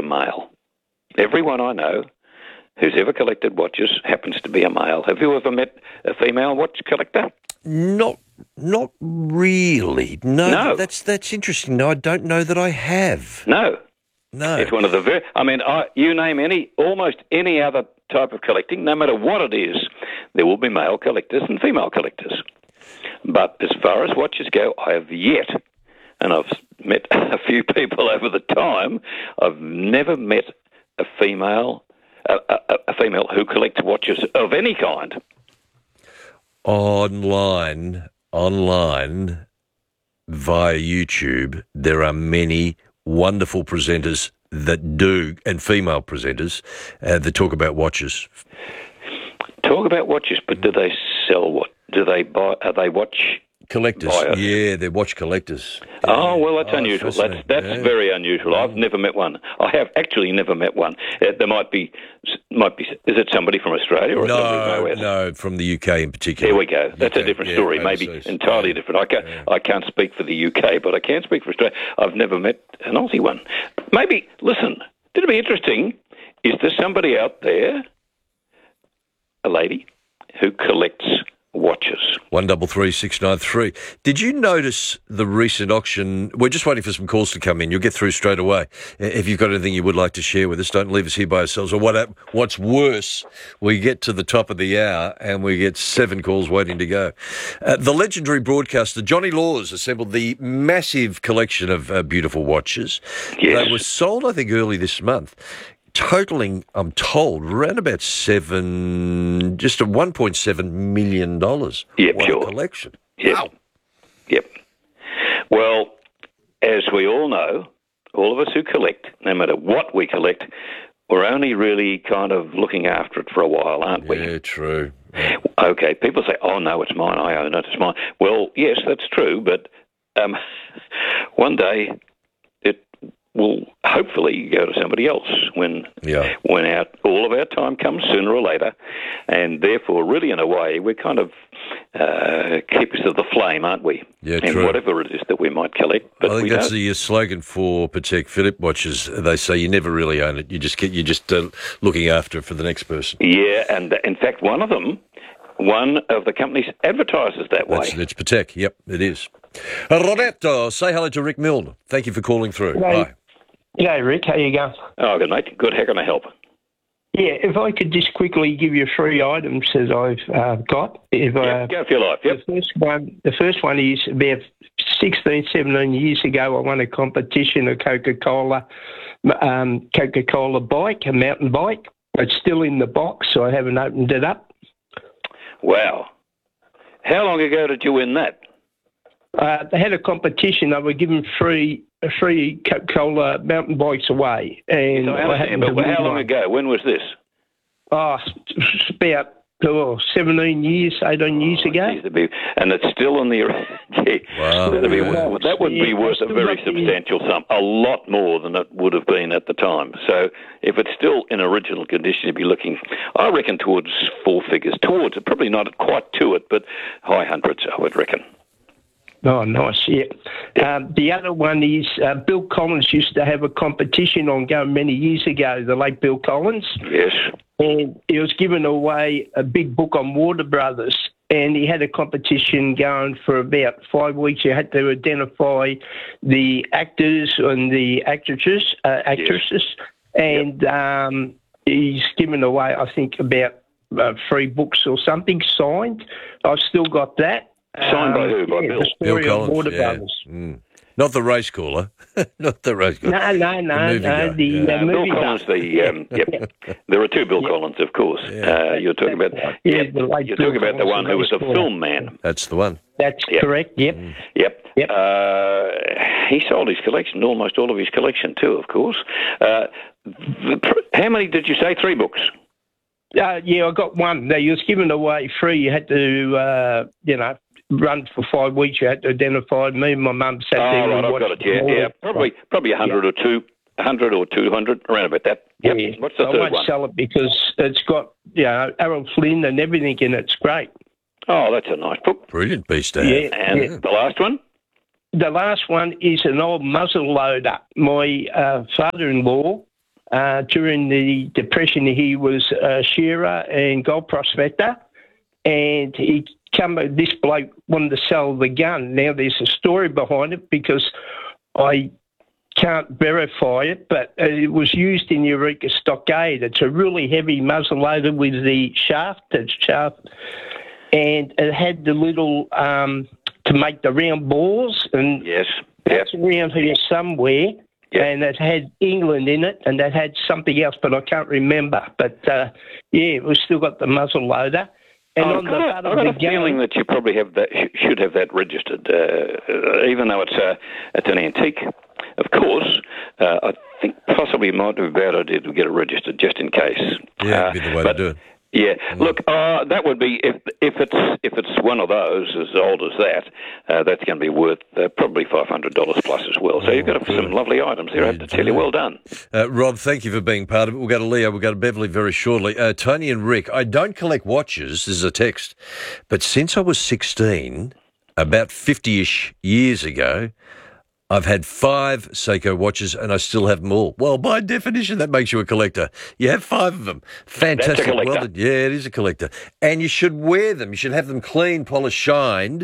a male. Everyone I know who's ever collected watches happens to be a male. Have you ever met a female watch collector? Not really. No. No. That's interesting. No, I don't know that I have. No. No. It's one of the you name almost any other type of collecting, no matter what it is, there will be male collectors and female collectors. But as far as watches go, I have yet, and I've met a few people over the time, I've never met a female who collects watches of any kind. Online, via YouTube, there are many wonderful presenters that do, and female presenters, that talk about watches. Talk about watches, but do they sell what? Do they buy? Are they watch collectors? buyers? Yeah, they're watch collectors. Oh, well, that's unusual. That's very unusual. I've never met one. I have actually never met one. There might be. Is it somebody from Australia or somebody from No, from the UK in particular. There we go. That's a different story. Maybe entirely different. I can't speak for the UK, but I can speak for Australia. I've never met an Aussie one. Maybe, listen, it'd be interesting. Is there somebody out there, a lady, who collects watches? 133693. Did you notice the recent auction? We're just waiting for some calls to come in. You'll get through straight away. If you've got anything you would like to share with us, don't leave us here by ourselves. Or what's worse, we get to the top of the hour and we get 7 calls waiting to go. The legendary broadcaster Johnny Laws assembled the massive collection of beautiful watches. Yes. They were sold, I think, early this month, totaling, I'm told, around about $1.7 million. Yep, what sure. a collection. Yep. Wow. Yep. Well, as we all know, all of us who collect, no matter what we collect, we're only really kind of looking after it for a while, aren't we? Yeah, true. Okay, people say, oh, no, it's mine, I own it, it's mine. Well, yes, that's true, but one day it will hopefully go to somebody else when all of our time comes sooner or later, and therefore, really, in a way, we're kind of keepers of the flame, aren't we? Yeah, and true. whatever it is that we might collect. But I think that's the slogan for Patek Philippe watches. They say you never really own it. You're just looking after it for the next person. Yeah, and in fact, one of the companies advertises that way. It's Patek. Yep, it is. Roberto, say hello to Rick Milne. Thank you for calling through. Hello. Bye. G'day, Rick. How you going? Oh, good, mate. Good. How can I help? Yeah, if I could just quickly give you 3 items that I've got. Go for your life. Yep. The first one is about 16, 17 years ago, I won a competition, a Coca-Cola bike, a mountain bike. It's still in the box, so I haven't opened it up. Wow. How long ago did you win that? They had a competition. They were giving free Coca-Cola mountain bikes away. And how long ago? When was this? Oh, it's about 17 years, 18 years ago. Geez, and it's still in the... Wow. That would be worth a very substantial sum, a lot more than it would have been at the time. So if it's still in original condition, you'd be looking, I reckon, towards 4 figures. Towards it, probably not quite to it, but high hundreds, I would reckon. Oh, nice, yeah. The other one is Bill Collins used to have a competition ongoing many years ago, the late Bill Collins. Yes. And he was giving away a big book on Warner Brothers, and he had a competition going for about 5 weeks. You had to identify the actors and the actresses, and he's given away, I think, about 3 books or something signed. I've still got that. Signed by who? By Bill? The story Bill of Collins, Warner Brothers. Not the race caller. Not the race caller. No. Bill Collins, there are 2 Bill Collins, of course. Yeah. You're talking about the one who was a film man. That's the one. That's correct, yep. Yep. He sold his collection, almost all of his collection too, of course. How many did you say? 3 books? I got one. He was given away free. You had to, run for 5 weeks. You had to identify me and my mum sat there. Right, I've got it. Yeah. Probably 100 or 200, around about that. Yep. Yeah. What's the third one? I won't sell it because it's got Errol Flynn and everything in it. It's great. Oh, that's a nice book. Brilliant piece to have. Yeah. And the last one? The last one is an old muzzle loader. My father-in-law During the Depression, he was a shearer and gold prospector, and this bloke wanted to sell the gun. Now, there's a story behind it because I can't verify it, but it was used in Eureka Stockade. It's a really heavy muzzleloader with the shaft, and it had the little to make the round balls, and that's around here somewhere. Yep. And it had England in it, and that had something else, but I can't remember. But we've still got the muzzleloader. And I've got a feeling that you probably should have that registered, even though it's an antique. Of course, I think possibly it might be a bad idea to get it registered just in case. Yeah, that'd be the way to do it. Yeah, look, that would be if it's one of those as old as that, that's going to be worth probably $500 plus as well. So you've got some lovely items there. I have to tell you, well done, Rob. Thank you for being part of it. We'll go to Leo. We'll go to Beverly very shortly. Tony and Rick. I don't collect watches. This is a text, but since I was 16, about 50-ish years ago, I've had 5 Seiko watches and I still have them all. Well, by definition, that makes you a collector. You have 5 of them. Fantastic. That's a collector. Well, yeah, it is a collector. And you should wear them. You should have them clean, polished, shined,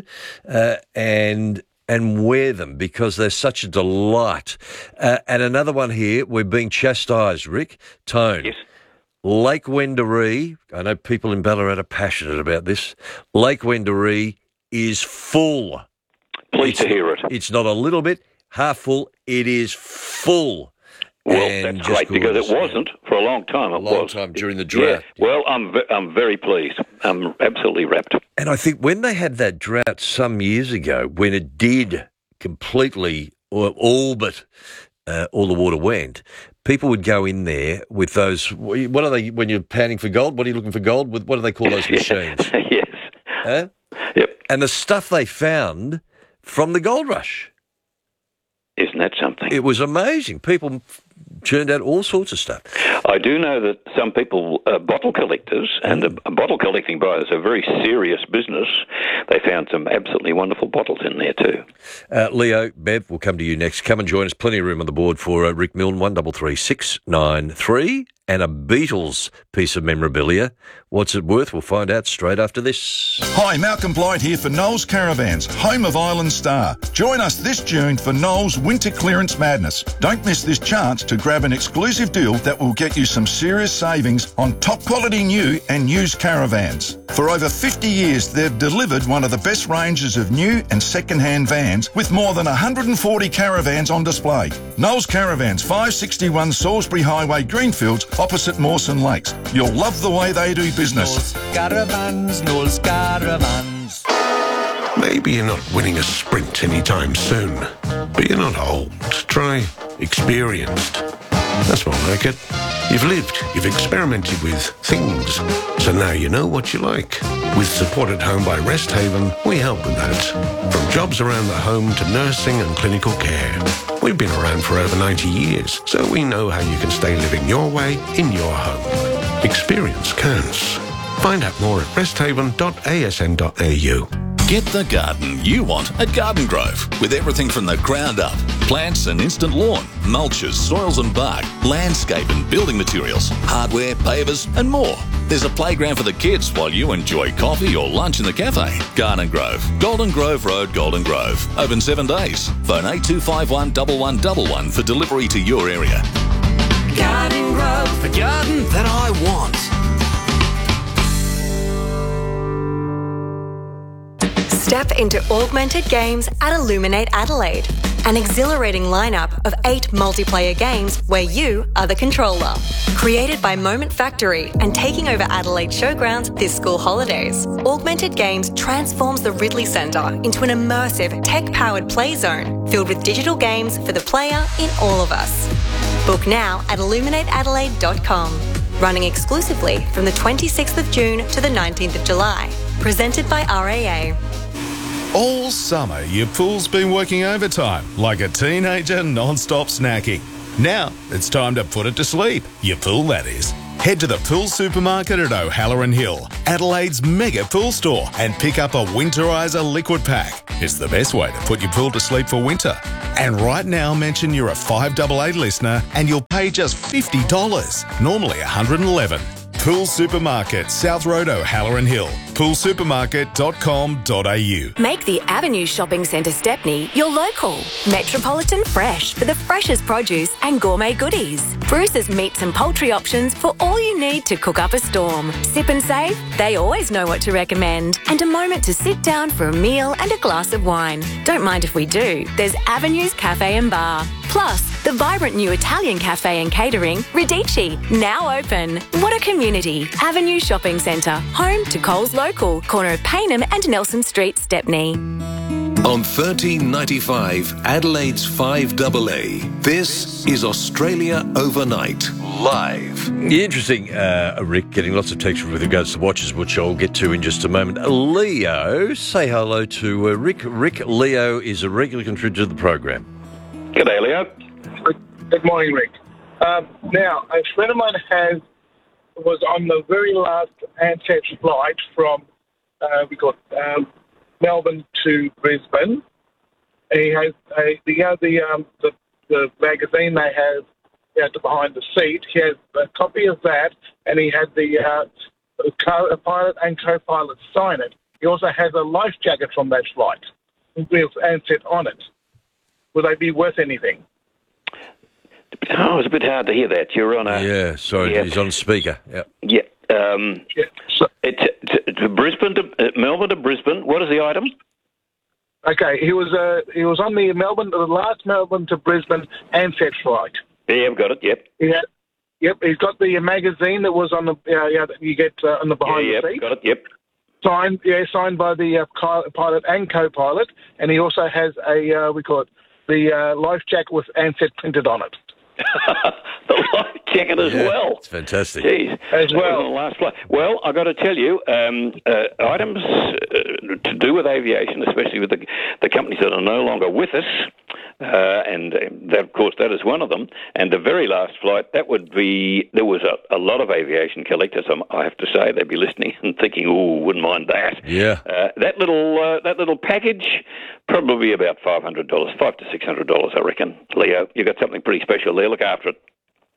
and wear them because they're such a delight. And another one here, we're being chastised, Rick. Tone. Yes. Lake Wendouree, I know people in Ballarat are passionate about this. Lake Wendouree is full. Pleased to hear it. It's not a little bit. Half full, it is full. Well, that's great because it wasn't for a long time. A long time during the drought. Yeah. Well, I'm very pleased. I'm absolutely rapt. And I think when they had that drought some years ago, when it did completely, or all but all the water went, people would go in there with those. What are they when you're panning for gold? What are you looking for gold with? What do they call those machines? Yes. Huh? Yep. And the stuff they found from the gold rush. Isn't that something? It was amazing. People churned out all sorts of stuff. I do know that some people, bottle collectors, and bottle collecting by is a very serious business. They found some absolutely wonderful bottles in there too. Leo, Bev, we'll come to you next. Come and join us. Plenty of room on the board for Rick Milne, 133693, and a Beatles piece of memorabilia. What's it worth? We'll find out straight after this. Hi, Malcolm Blight here for Knowles Caravans, home of Island Star. Join us this June for Knowles Winter Clearance Madness. Don't miss this chance to grab an exclusive deal that will get you some serious savings on top quality new and used caravans. For over 50 years, they've delivered one of the best ranges of new and second-hand vans with more than 140 caravans on display. Knowles Caravans, 561 Salisbury Highway, Greenfields, opposite Mawson Lakes. You'll love the way they do business. Knowles Caravans. Maybe you're not winning a sprint anytime soon, but you're not old. Try experienced. That's more like it. You've lived, you've experimented with things, so now you know what you like. With Support at Home by Rest Haven, we help with that. From jobs around the home to nursing and clinical care. We've been around for over 90 years, so we know how you can stay living your way in your home. Experience counts. Find out more at resthaven.asn.au. Get the garden you want at Garden Grove, with everything from the ground up. Plants and instant lawn, mulches, soils and bark, landscape and building materials, hardware, pavers and more. There's a playground for the kids while you enjoy coffee or lunch in the cafe. Garden Grove, Golden Grove Road, Golden Grove. Open 7 days. Phone 8251 1111 for delivery to your area. Garden Grove, the garden that I want. Step into Augmented Games at Illuminate Adelaide, an exhilarating lineup of 8 multiplayer games where you are the controller. Created by Moment Factory and taking over Adelaide Showgrounds this school holidays, Augmented Games transforms the Ridley Centre into an immersive, tech-powered play zone filled with digital games for the player in all of us. Book now at illuminateadelaide.com. Running exclusively from the 26th of June to the 19th of July. Presented by RAA. All summer, your pool's been working overtime, like a teenager non-stop snacking. Now, it's time to put it to sleep. Your pool, that is. Head to the Pool Supermarket at O'Halloran Hill, Adelaide's mega pool store, and pick up a Winterizer liquid pack. It's the best way to put your pool to sleep for winter. And right now, mention you're a 588 listener and you'll pay just $50, normally $111. Pool Supermarket, South Road, O'Halloran Hill. poolsupermarket.com.au. Make the Avenue Shopping Centre Stepney your local. Metropolitan Fresh for the freshest produce and gourmet goodies. Bruce's meats and poultry options for all you need to cook up a storm. Sip and save, they always know what to recommend. And a moment to sit down for a meal and a glass of wine. Don't mind if we do. There's Avenue's Cafe and Bar. Plus, the vibrant new Italian cafe and catering, Radici, now open. What a community. Avenue Shopping Centre, home to Coles Local, corner of Paynham and Nelson Street, Stepney. On 1395 Adelaide's 5AA, this is Australia Overnight, live. Interesting, Rick, getting lots of text with regards to watches, which I'll get to in just a moment. Leo, say hello to Rick. Rick, Leo is a regular contributor to the program. G'day, Leo. Good morning, Rick. Now, a friend of mine was on the very last Ansett flight from Melbourne to Brisbane. He has the magazine they have behind the seat. He has a copy of that, and he had the pilot and co-pilot sign it. He also has a life jacket from that flight with Ansett on it. Would they be worth anything? Oh, it's a bit hard to hear that. You're on a... Yeah, sorry, yeah. He's on speaker. Yep. Yeah. To Brisbane, to Melbourne to Brisbane. What is the item? Okay, he was on the last Melbourne to Brisbane Ansett flight. Yeah, I've got it. Yep. Yep. He's got the magazine that was on the that you get on the behind the seat. Got it. Yep. Signed by the pilot and co-pilot, and he also has a the life jacket with Ansett printed on it. The life jacket as well. It's fantastic. Jeez. As well. On the last flight. Well, I've got to tell you, items to do with aviation, especially with the companies that are no longer with us, and that, of course, that is one of them. And the very last flight, there was a lot of aviation collectors. I have to say, they'd be listening and thinking, "Oh, wouldn't mind that." Yeah. That little package, probably about $500, $500 to $600, I reckon. Leo, you got something pretty special there. Look after it.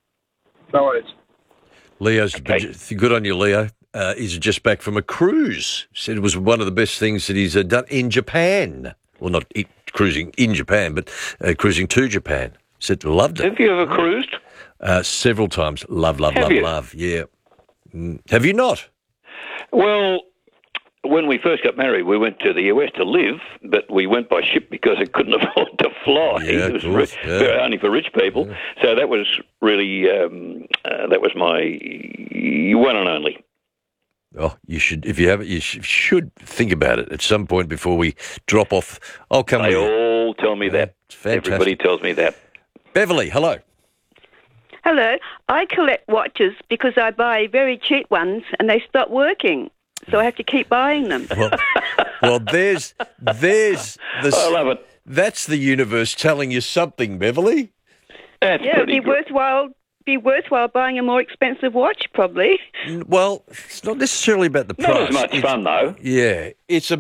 No worries. Leo's good on you, Leo. He's just back from a cruise. Said it was one of the best things that he's done in Japan. Well, not cruising in Japan, but cruising to Japan. Said loved it. Have you ever cruised? Several times. Love. Yeah. Have you not? Well, when we first got married, we went to the US to live, but we went by ship because I couldn't afford to fly. Yeah, it was only for rich people. Yeah. So that was really that was my one and only. Oh, you should, if you have it, you should think about it at some point before we drop off. I'll come with you. They all tell me that. Fantastic. Everybody tells me that. Beverly, hello. Hello. I collect watches because I buy very cheap ones and they stop working. So I have to keep buying them. Well, there's the... I love it. That's the universe telling you something, Beverly. That's it'd be worthwhile buying a more expensive watch, probably. Well, it's not necessarily about the price. Not as much fun, though. Yeah, it's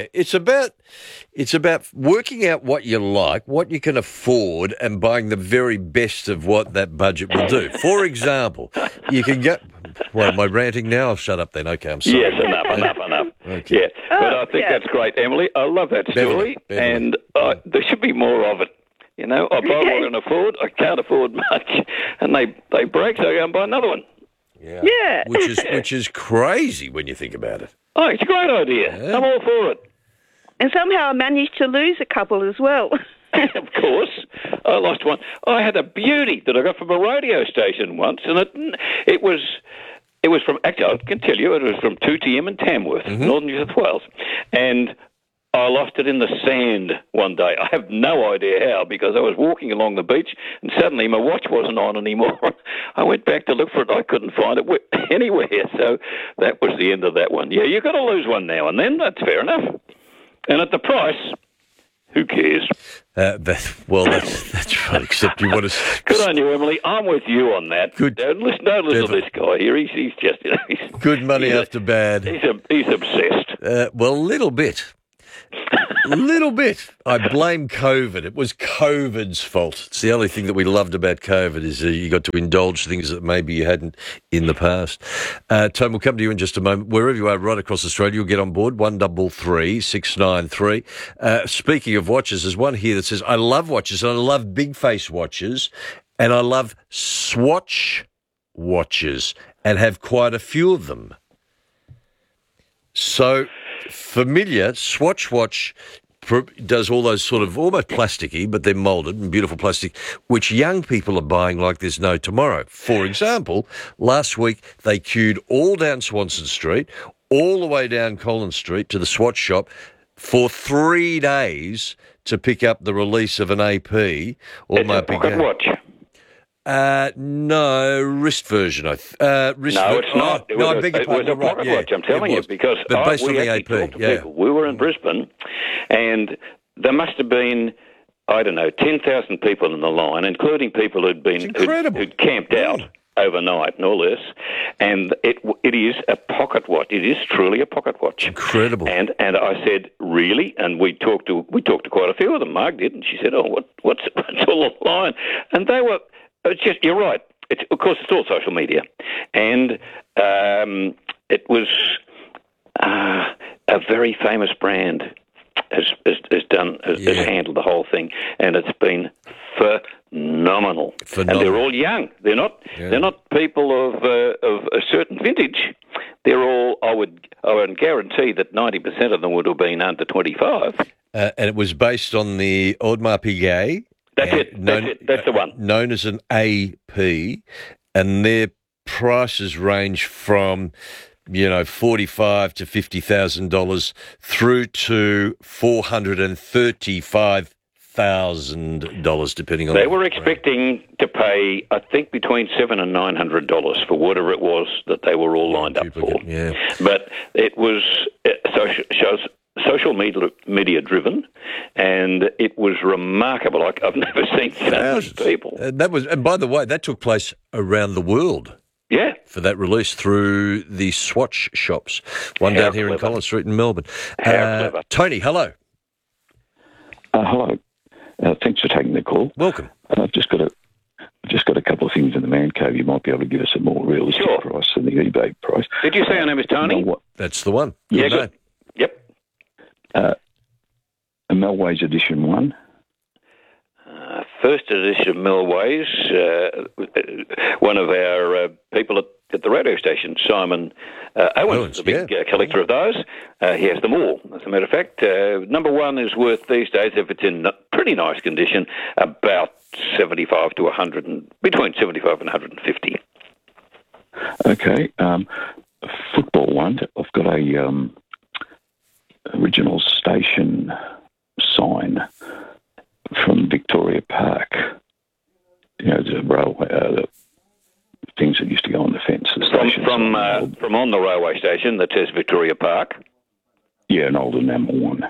about working out what you like, what you can afford, and buying the very best of what that budget will do. For example, you can get. Well, am I ranting now? I'll shut up then. Okay, I'm sorry. Yes, enough. Okay. Yeah, but I think that's great, Emily. I love that story, Beverly. and there should be more of it. You know, I buy what I can afford. I can't afford much, and they break, so I go and buy another one. Yeah. Which is crazy when you think about it. Oh, it's a great idea. Yeah. I'm all for it. And somehow I managed to lose a couple as well. Of course. I lost one. I had a beauty that I got from a radio station once, and it was from, actually, I can tell you, it was from 2TM in Tamworth, Northern New South Wales. And I lost it in the sand one day. I have no idea how, because I was walking along the beach and suddenly my watch wasn't on anymore. I went back to look for it. I couldn't find it anywhere. So that was the end of that one. Yeah, you've got to lose one now and then. That's fair enough. And at the price, who cares? That's right, except you want to... Good on you, Emily. I'm with you on that. Good. Don't listen to this guy here. He's just... Good money after bad. He's obsessed. Well, a little bit. A little bit. I blame COVID. It was COVID's fault. It's the only thing that we loved about COVID is you got to indulge things that maybe you hadn't in the past. Tom, we'll come to you in just a moment. Wherever you are right across Australia, you'll get on board, 133 693. Speaking of watches, there's one here that says, I love watches, and I love big face watches, and I love Swatch watches, and have quite a few of them. So, familiar, Swatch watch does all those sort of almost plasticky, but they're moulded and beautiful plastic, which young people are buying like there's no tomorrow. For example, last week they queued all down Swanston Street, all the way down Collins Street to the Swatch shop for 3 days to pick up the release of an AP. It's a pocket watch. No, wrist version. Wrist no, it's not. It was a pocket watch, I'm telling you, because but based on we the actually AP, talked to people. We were in Brisbane, and there must have been, I don't know, 10,000 people in the line, including people who'd camped out overnight and all this, and it is a pocket watch. It is truly a pocket watch. Incredible. And I said, really? And we talked to quite a few of them. Mark did, and she said, oh, what's all the line? And they were. It's just, you're right. Of course, it's all social media. And it was a very famous brand has handled the whole thing, and it's been phenomenal. And they're all young. They're not people of a certain vintage. They're all, I would guarantee that 90% of them would have been under 25. And it was based on the Audemars Piguet. That's it. That's the one. Known as an AP, and their prices range from, $45,000 to $50,000 through to $435,000, depending on. They were expecting to pay, I think, between $700 and $900 for whatever it was that they were all lined up for. Yeah. But it was social media driven, and it was remarkable. Like, I've never seen so many people. And by the way, that took place around the world. Yeah. For that release through the Swatch shops. One down here in Collins Street in Melbourne. How clever. Tony, hello. Hello. Thanks for taking the call. Welcome. I've just got a couple of things in the man cave. You might be able to give us a more realistic price than the eBay price. Did you say your name is Tony? That's the one. Yeah, good. Yep. A Melways Edition 1. First edition of Melways. One of our people at the radio station, Simon Owens, the big collector of those. He has them all, as a matter of fact. Number one is worth these days, if it's in pretty nice condition, about 75 to 100, between 75 and 150. Okay. Football one. I've got a original station sign from Victoria Park. The railway, the things that used to go on the fence. From on the railway station that says Victoria Park. Yeah, an old enamel one.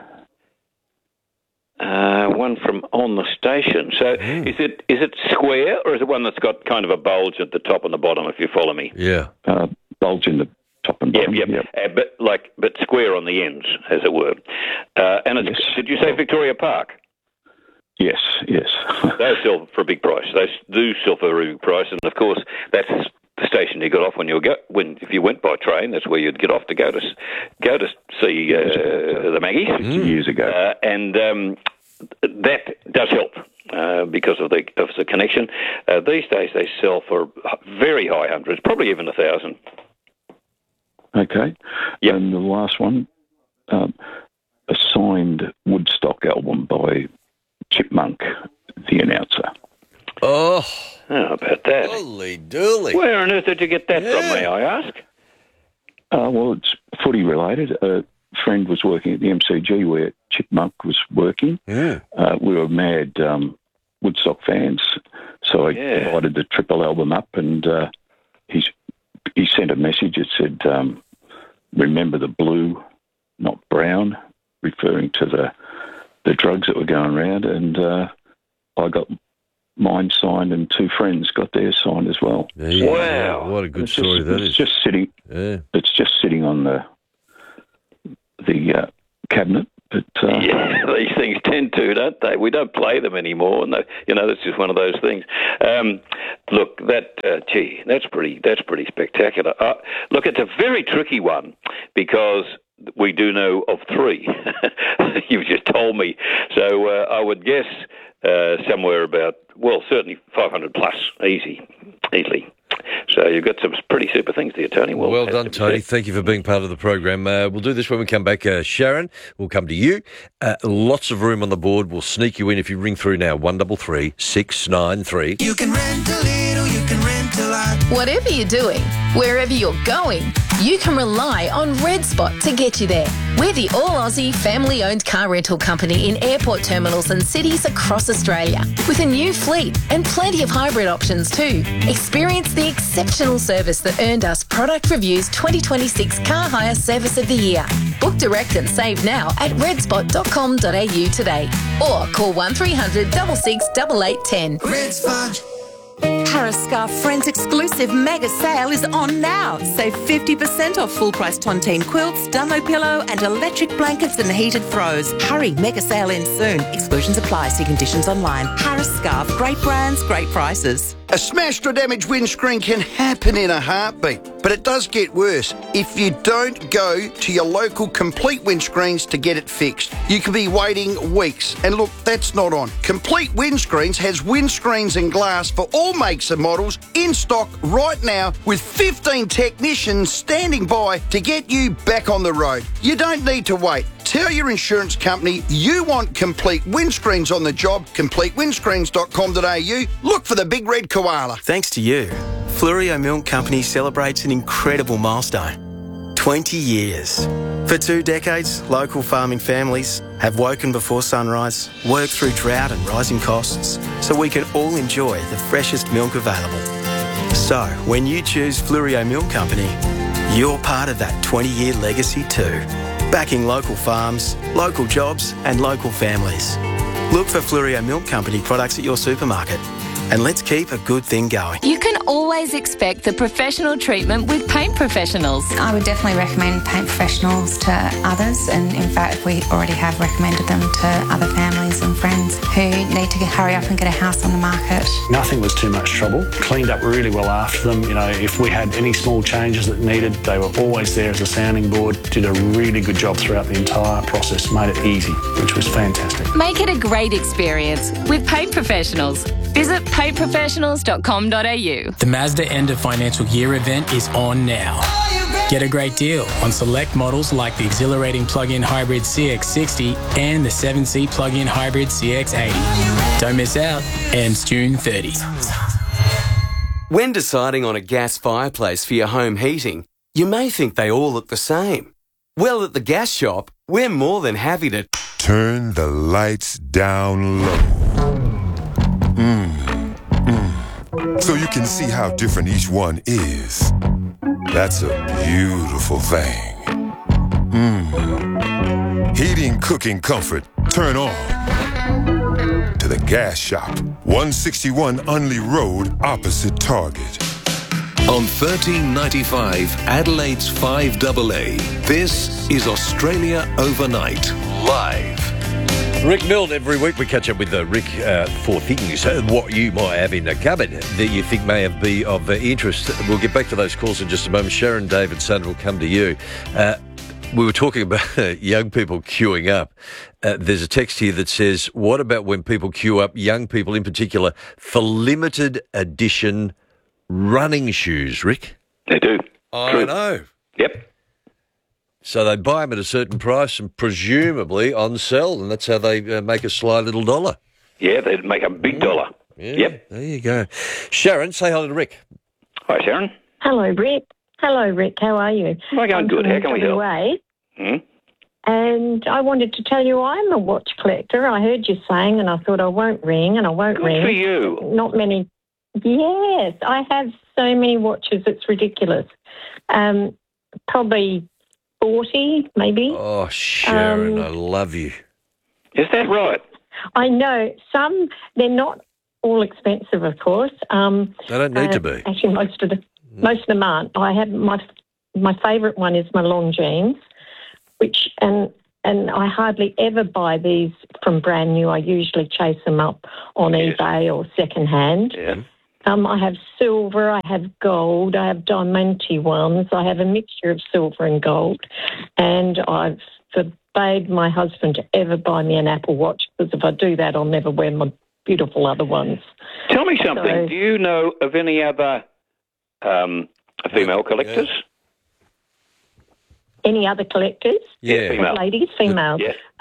One from on the station. So is it square, or is it one that's got kind of a bulge at the top and the bottom? If you follow me. Yeah. Bulge in the top and bottom. Yep. But square on the ends, as it were. And it's, did you say Victoria Park? Yes. They sell for a big price. They do sell for a very big price, and of course that's the station you got off if you went by train. That's where you'd get off to go to see the Maggies years ago, and that does help because of the connection. These days they sell for very high hundreds, probably even 1,000. Okay. Yep. And the last one, a signed Woodstock album by Chipmunk, the announcer. Oh, how about that? Holy dooly. Where on earth did you get that from, may I ask? Well, it's footy related. A friend was working at the MCG where Chipmunk was working. Yeah. We were mad Woodstock fans, so I divided the triple album up, and he sent a message that said, remember the blue, not brown, referring to the drugs that were going around, and I got mine signed, and two friends got theirs signed as well. Wow, what a good story that is! It's just sitting. Yeah. It's just sitting on the cabinet, But, yeah, these things tend to, don't they? We don't play them anymore. No, that's just one of those things. Look, that's pretty spectacular. Look, it's a very tricky one because we do know of 3. You've just told me. So I would guess somewhere about, certainly 500 plus, easily. So you've got some pretty super things there, Tony. Well done, Tony. Thank you for being part of the program. We'll do this when we come back. Sharon, we'll come to you. Lots of room on the board. We'll sneak you in if you ring through now. 133 693. You can rent a little, you can rent a lot. Whatever you're doing, wherever you're going, you can rely on Red Spot to get you there. We're the all-Aussie, family-owned car rental company in airport terminals and cities across Australia, with a new fleet and plenty of hybrid options too. Experience the exceptional service that earned us Product Review's 2026 Car Hire Service of the Year. Book direct and save now at redspot.com.au today, or call 1300 66 8810. Red Spot. Harris Scarf Friends exclusive mega sale is on now. Save 50% off full price tontine quilts, Dumbo pillow and electric blankets and heated throws. Hurry, mega sale ends soon. Exclusions apply. See conditions online. Harris Scarf, great brands, great prices. A smashed or damaged windscreen can happen in a heartbeat, but it does get worse if you don't go to your local Complete Windscreens to get it fixed. You could be waiting weeks, and look, that's not on. Complete Windscreens has windscreens and glass for all makes and models in stock right now, with 15 technicians standing by to get you back on the road. You don't need to wait. Tell your insurance company you want Complete Windscreens on the job. CompleteWindscreens.com.au. Look for the big red koala. Thanks to you, Fluorio Milk Company celebrates an incredible milestone. 20 years. For 2 decades, local farming families have woken before sunrise, worked through drought and rising costs, so we can all enjoy the freshest milk available. So, when you choose Fluorio Milk Company, you're part of that 20-year legacy too. Backing local farms, local jobs and local families. Look for Fluorio Milk Company products at your supermarket. And let's keep a good thing going. You can always expect the professional treatment with Paint Professionals. I would definitely recommend Paint Professionals to others, and in fact we already have recommended them to other families and friends who need to hurry up and get a house on the market. Nothing was too much trouble. Cleaned up really well after them. If we had any small changes that needed, they were always there as a sounding board. Did a really good job throughout the entire process. Made it easy, which was fantastic. Make it a great experience with Paint Professionals. Visit paintprofessionals.com.au. The Mazda End of Financial Year event is on now. Get a great deal on select models like the exhilarating plug-in hybrid CX-60 and the 7-seat plug-in hybrid CX-80. Don't miss out. Ends June 30. When deciding on a gas fireplace for your home heating, you may think they all look the same. Well, at the gas shop, we're more than happy to turn the lights down low. So you can see how different each one is. That's a beautiful thing. Heating, cooking, comfort, turn on to the gas shop. 161 Unley Road, opposite Target. On 1395 Adelaide's 5AA, this is Australia Overnight, live. Rick Milne, every week we catch up with Rick for things, what you might have in a cupboard that you think may have be of interest. We'll get back to those calls in just a moment. Sharon, David, Sandra will come to you. We were talking about young people queuing up. There's a text here that says, what about when people queue up, young people in particular, for limited edition running shoes, Rick? They do. I know. Yep. So they buy them at a certain price and presumably on sell, and that's how they make a sly little dollar. Yeah, they make a big dollar. Yeah, yep. There you go. Sharon, say hello to Rick. Hi, Sharon. Hello, Rick. Hello, Rick. How are you? I'm going good. How can we help? And I wanted to tell you I'm a watch collector. I heard you saying, and I thought I won't ring, and I won't ring. Good for you. Not many. Yes, I have so many watches. It's ridiculous. Probably 40, maybe. Oh, Sharon, I love you. Is that right? I know. Some, they're not all expensive, of course. They don't need to be. Actually, most of them aren't. I have my favourite one is my Longines, and and I hardly ever buy these from brand new. I usually chase them up on eBay or secondhand. Yeah. I have silver, I have gold, I have diamante ones, I have a mixture of silver and gold, and I've forbade my husband to ever buy me an Apple Watch, because if I do that, I'll never wear my beautiful other ones. Tell me something. Do you know of any other female collectors? Any other collectors? Yeah, female. Ladies, females.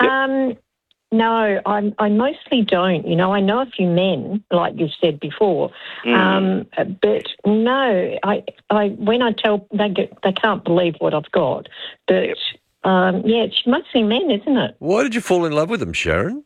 No, I mostly don't. You know, I know a few men, like you said before, but no, I when I tell they can't believe what I've got. But it's mostly men, isn't it? Why did you fall in love with them, Sharon?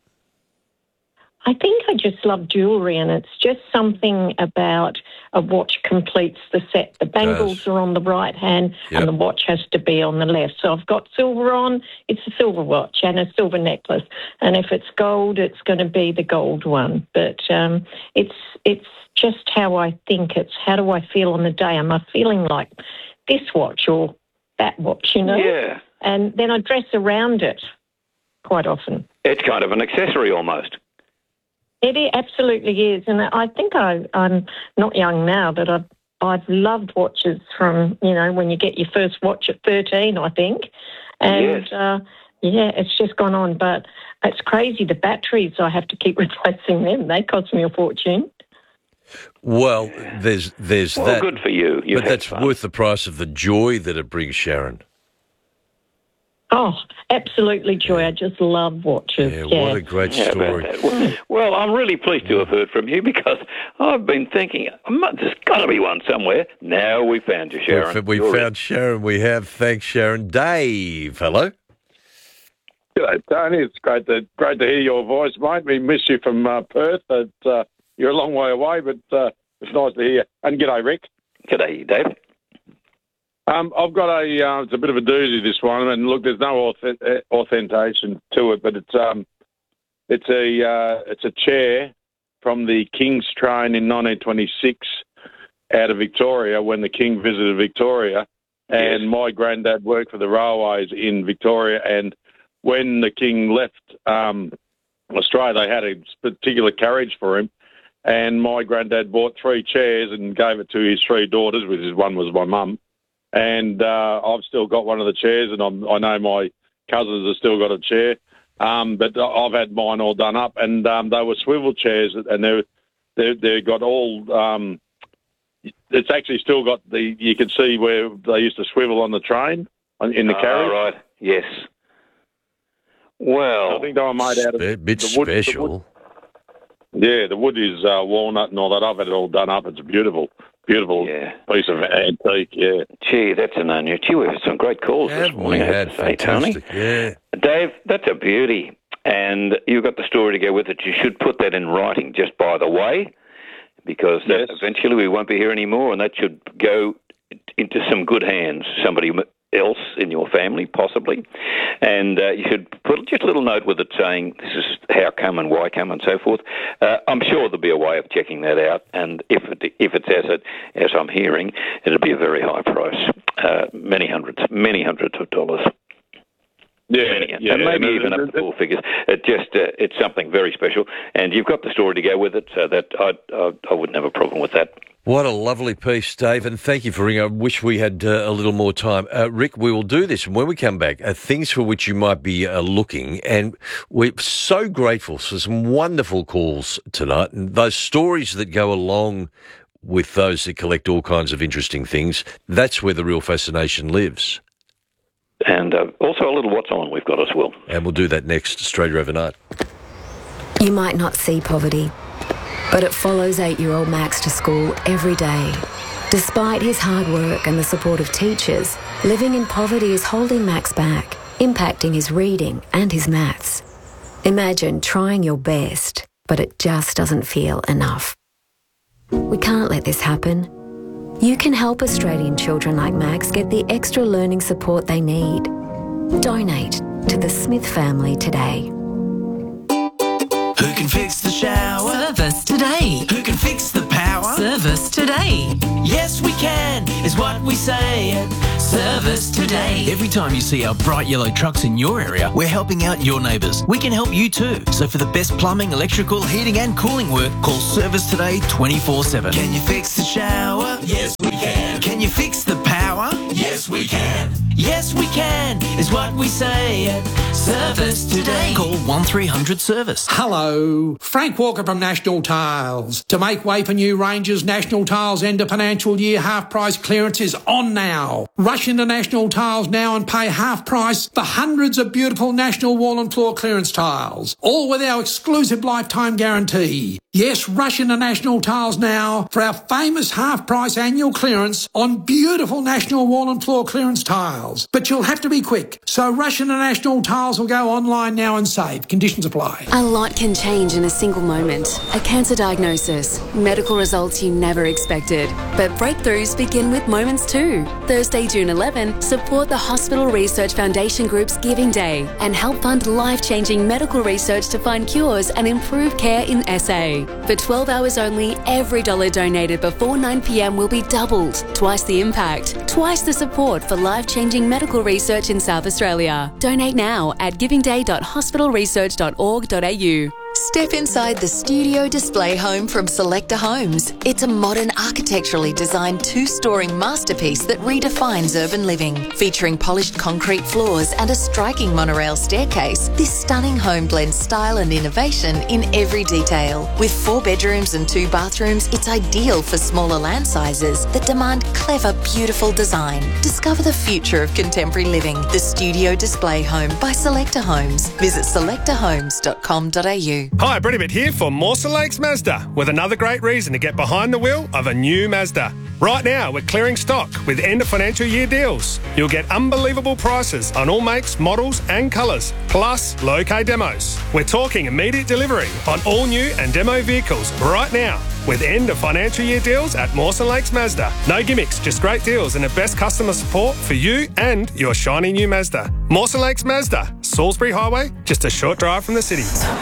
I think I just love jewellery, and it's just something about a watch completes the set. The bangles are on the right hand and the watch has to be on the left. So I've got silver on, it's a silver watch and a silver necklace. And if it's gold, it's going to be the gold one. But it's just how I think. It's how do I feel on the day? Am I feeling like this watch or that watch, you know? Yeah. And then I dress around it quite often. It's kind of an accessory almost. It absolutely is, and I think I'm not young now, but I've loved watches from, you know, when you get your first watch at 13, I think, and it's just gone on. But it's crazy, the batteries, I have to keep replacing them. They cost me a fortune. Well, there's that. Good for you. But that's worth the price of the joy that it brings, Sharon. Oh, absolutely, Joy. I just love watches. Yeah, what a great story. Well, I'm really pleased to have heard from you, because I've been thinking, there's got to be one somewhere. Now we found you, Sharon. We found Sharon. We have. Thanks, Sharon. Dave, hello. G'day, Tony. It's great to hear your voice, mate. We miss you from Perth. You're a long way away, but it's nice to hear you. And g'day, Rick. G'day, Dave. I've got it's a bit of a doozy, this one, and look, there's no authentication to it, but it's a chair from the King's train in 1926 out of Victoria when the King visited Victoria, and my granddad worked for the railways in Victoria, and when the King left Australia, they had a particular carriage for him, and my granddad bought 3 chairs and gave it to his 3 daughters, which one was my mum. And I've still got one of the chairs, and I know my cousins have still got a chair. But I've had mine all done up, and they were swivel chairs, and they got all. It's actually still got you can see where they used to swivel on the train in the carriage. Right. Yes. Well, I think they were made out of a bit special. The wood is walnut and all that. I've had it all done up. It's beautiful piece of antique, Gee, that's an unusual. Gee, we've had some great calls this morning. We had fantastic, Tony. Dave, that's a beauty. And you've got the story to go with it. You should put that in writing, just by the way, because eventually we won't be here anymore, and that should go into some good hands. Somebody else in your family, possibly. And you should put just a little note with it saying this is how come and why come and so forth. I'm sure there'll be a way of checking that out, and if it's as I'm hearing, it'll be a very high price, many hundreds of dollars. And maybe even up to 4 figures. It's something very special, and you've got the story to go with it, so that I wouldn't have a problem with that. What a lovely piece, Dave, and thank you for ringing. I wish we had a little more time. Rick, we will do this, and when we come back, things for which you might be looking, and we're so grateful for some wonderful calls tonight, and those stories that go along with those that collect all kinds of interesting things. That's where the real fascination lives. And also a little what's on we've got as well. And we'll do that next, Australia Overnight. You might not see poverty, but it follows 8-year-old Max to school every day. Despite his hard work and the support of teachers, living in poverty is holding Max back, impacting his reading and his maths. Imagine trying your best, but it just doesn't feel enough. We can't let this happen. You can help Australian children like Max get the extra learning support they need. Donate to the Smith family today. Who can fix the shower? Service today. Who can fix the power? Service today. Yes, we can, is what we say at Service Today. Every time you see our bright yellow trucks in your area, we're helping out your neighbours. We can help you too. So for the best plumbing, electrical, heating and cooling work, call Service Today 24/7. Can you fix the shower? Yes, we can. Can you fix the power? Yes, we can. Yes, we can, is what we say at Service Today. Call 1300 Service. Hello, Frank Walker from National Tiles. To make way for new ranges, National Tiles end of financial year half price clearance is on now. Rush into National Tiles now and pay half price for hundreds of beautiful National wall and floor clearance tiles, all with our exclusive lifetime guarantee. Yes, rush into National Tiles now for our famous half price annual clearance on beautiful National wall and floor clearance tiles. But you'll have to be quick, so rush into National Tiles or go online now and save. Conditions apply. A lot can change in a single moment. A cancer diagnosis, medical results you never expected. But breakthroughs begin with moments too. Thursday, June 11, support the Hospital Research Foundation Group's Giving Day and help fund life-changing medical research to find cures and improve care in SA. For 12 hours only, every dollar donated before 9 p.m. will be doubled. Twice the impact, twice the support for life-changing medical research in South Australia. Donate now at givingday.hospitalresearch.org.au. Step inside the studio display home from Selector Homes. It's a modern, architecturally designed two-storey masterpiece that redefines urban living. Featuring polished concrete floors and a striking monorail staircase, this stunning home blends style and innovation in every detail. With 4 bedrooms and 2 bathrooms, it's ideal for smaller land sizes that demand clever, beautiful design. Discover the future of contemporary living. The studio display home by Selector Homes. Visit selectorhomes.com.au. Hi, Brennan here for Mawson Lakes Mazda, with another great reason to get behind the wheel of a new Mazda. Right now, we're clearing stock with end of financial year deals. You'll get unbelievable prices on all makes, models and colours, plus low K demos. We're talking immediate delivery on all new and demo vehicles right now, with end of financial year deals at Mawson Lakes Mazda. No gimmicks, just great deals and the best customer support for you and your shiny new Mazda. Mawson Lakes Mazda, Salisbury Highway, just a short drive from the city.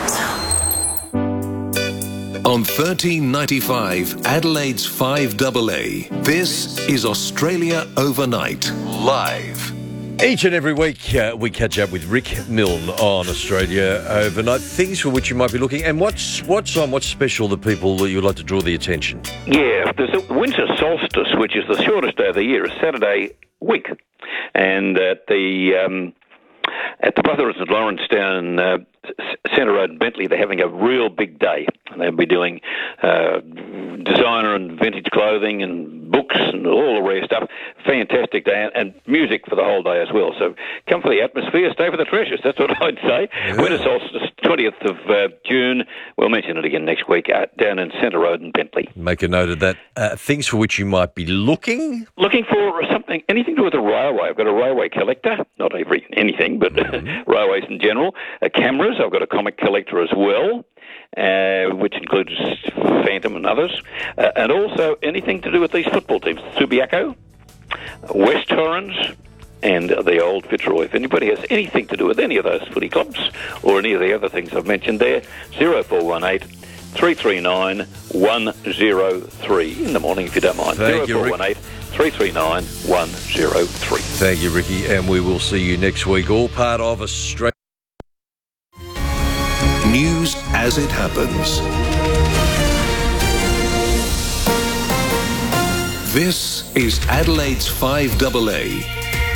On 1395 Adelaide's 5AA, this is Australia Overnight, live. Each and every week we catch up with Rick Milne on Australia Overnight. Things for which you might be looking. And what's on? What's special that people that you would like to draw the attention? Yeah, there's a winter solstice, which is the shortest day of the year, a Saturday week. And at the Brothers of Lawrence down Centre Road in Bentley, they're having a real big day. And they'll be doing designer and vintage clothing and books and all the rare stuff. Fantastic day, and music for the whole day as well. So come for the atmosphere, stay for the treasures. That's what I'd say. Yeah. Winter solstice, 20th of June. We'll mention it again next week down in Centre Road in Bentley. Make a note of that. Things for which you might be looking? Looking for something, anything to do with a railway. I've got a railway collector. Not anything, but railways in general. Cameras. I've got a comic collector as well, which includes Phantom and others. And also anything to do with these football teams. Subiaco, West Torrens, and the old Fitzroy. If anybody has anything to do with any of those footy clubs or any of the other things I've mentioned there, 0418 339 103 in the morning, if you don't mind. Thank 0418 339 103. Thank you, Ricky, and we will see you next week. All part of Australia. News as it happens. This is Adelaide's 5AA.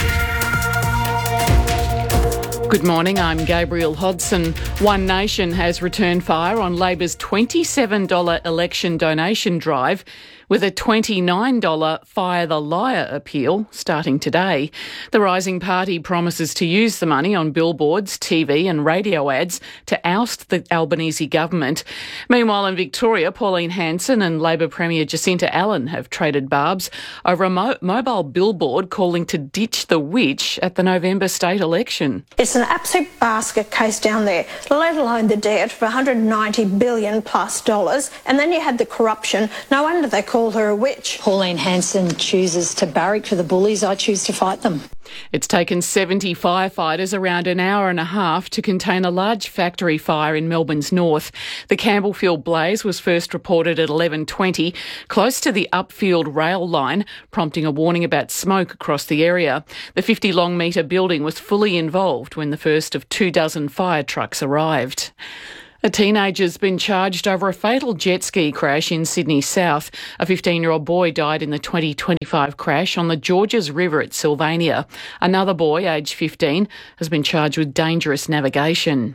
Good morning, I'm Gabriel Hodson. One Nation has returned fire on Labor's $27 election donation drive, with a $29 Fire the Liar appeal starting today. The Rising Party promises to use the money on billboards, TV and radio ads to oust the Albanese government. Meanwhile, in Victoria, Pauline Hanson and Labor Premier Jacinta Allen have traded barbs over a mobile billboard calling to ditch the witch at the November state election. It's an absolute basket case down there, let alone the debt of $190 billion plus. And then you had the corruption. No wonder they call call her a witch. Pauline Hanson chooses to barrack for the bullies. I choose to fight them. It's taken 70 firefighters around an hour and a half to contain a large factory fire in Melbourne's north. The Campbellfield blaze was first reported at 11:20, close to the Upfield rail line, prompting a warning about smoke across the area. The 50-long-metre building was fully involved when the first of 24 fire trucks arrived. A teenager's been charged over a fatal jet ski crash in Sydney South. A 15-year-old boy died in the 2025 crash on the Georges River at Sylvania. Another boy, aged 15, has been charged with dangerous navigation.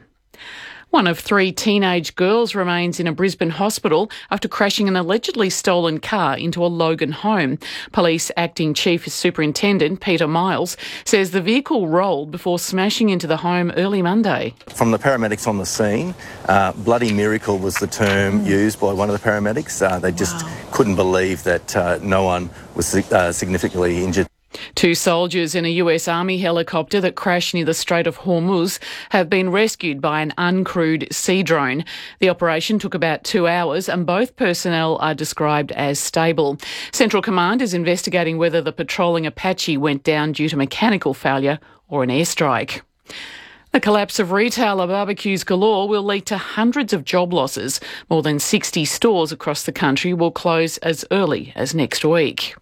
One of 3 teenage girls remains in a Brisbane hospital after crashing an allegedly stolen car into a Logan home. Police Acting Chief Superintendent Peter Miles says the vehicle rolled before smashing into the home early Monday. From the paramedics on the scene, bloody miracle was the term used by one of the paramedics. They just couldn't believe that no one was significantly injured. 2 soldiers in a US Army helicopter that crashed near the Strait of Hormuz have been rescued by an uncrewed sea drone. The operation took about 2 hours and both personnel are described as stable. Central Command is investigating whether the patrolling Apache went down due to mechanical failure or an airstrike. The collapse of retailer barbecues galore will lead to hundreds of job losses. More than 60 stores across the country will close as early as next week.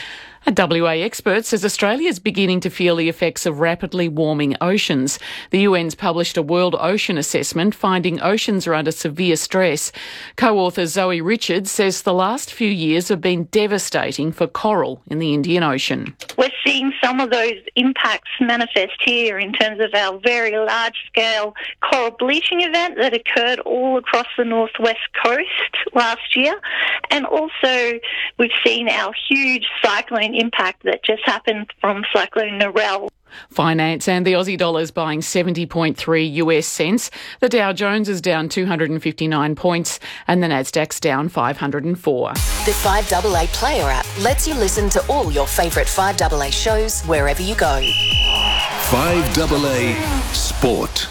A WA expert says Australia is beginning to feel the effects of rapidly warming oceans. The UN's published a World Ocean Assessment finding oceans are under severe stress. Co-author Zoe Richards says the last few years have been devastating for coral in the Indian Ocean. We're seeing some of those impacts manifest here in terms of our very large-scale coral bleaching event that occurred all across the northwest coast last year. And also we've seen our huge cyclone impact that just happened from Cyclone Narelle. Finance and the Aussie dollar is buying 70.3 US cents. The Dow Jones is down 259 points and the Nasdaq's down 504. The 5AA Player app lets you listen to all your favourite 5AA shows wherever you go. 5AA Sport.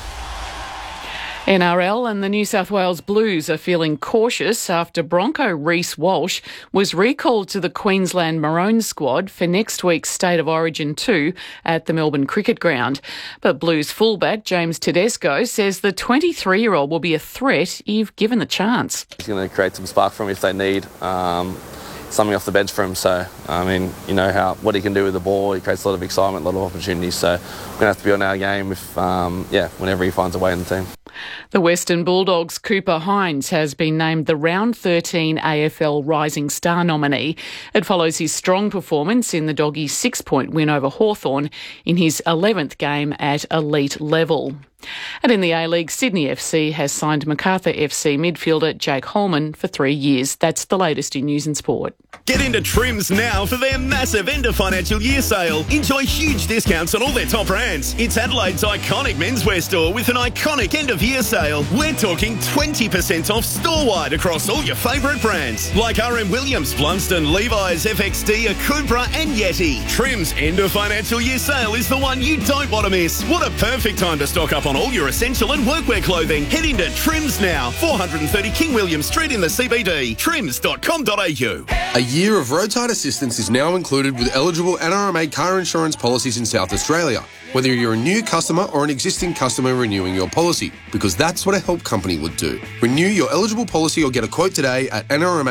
NRL and the New South Wales Blues are feeling cautious after Bronco Reece Walsh was recalled to the Queensland Maroons squad for next week's State of Origin 2 at the Melbourne Cricket Ground. But Blues fullback James Tedesco says the 23-year-old will be a threat if given the chance. He's going to create some spark for them if they need something off the bench for him. So, I mean, you know what he can do with the ball. He creates a lot of excitement, a lot of opportunities. So we're going to have to be on our game if, whenever he finds a way in the team. The Western Bulldogs' Cooper Hines has been named the Round 13 AFL Rising Star nominee. It follows his strong performance in the Doggies' 6-point win over Hawthorn in his 11th game at elite level. And in the A-League, Sydney FC has signed Macarthur FC midfielder Jake Holman for 3 years. That's the latest in news and sport. Get into Trims now for their massive end of financial year sale. Enjoy huge discounts on all their top brands. It's Adelaide's iconic menswear store with an iconic end of year sale. We're talking 20% off store-wide across all your favourite brands like RM Williams, Blunston, Levi's, FXD, Akubra and Yeti. Trims end of financial year sale is the one you don't want to miss. What a perfect time to stock up on all your essential and workwear clothing. Head into Trims now, 430 King William Street in the CBD. trims.com.au. A year of roadside assistance is now included with eligible NRMA car insurance policies in South Australia, whether you're a new customer or an existing customer renewing your policy, because that's what a help company would do. Renew your eligible policy or get a quote today at